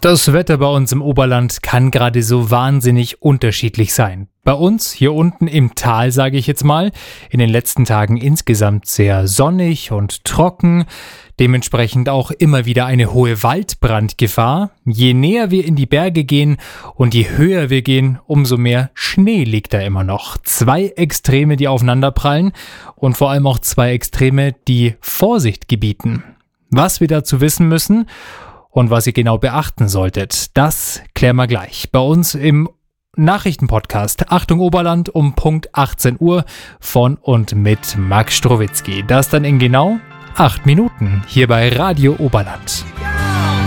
Das Wetter bei uns im Oberland kann gerade so wahnsinnig unterschiedlich sein. Bei uns hier unten im Tal, sage ich jetzt mal, in den letzten Tagen insgesamt sehr sonnig und trocken, dementsprechend auch immer wieder eine hohe Waldbrandgefahr. Je näher wir in die Berge gehen und je höher wir gehen, umso mehr Schnee liegt da immer noch. 2 Extreme, die aufeinanderprallen und vor allem auch 2 Extreme, die Vorsicht gebieten. Was wir dazu wissen müssen und was ihr genau beachten solltet, das klären wir gleich bei uns im Nachrichtenpodcast Achtung Oberland um Punkt 18 Uhr von und mit Max Strowitzki. Das dann in genau 8 Minuten hier bei Radio Oberland.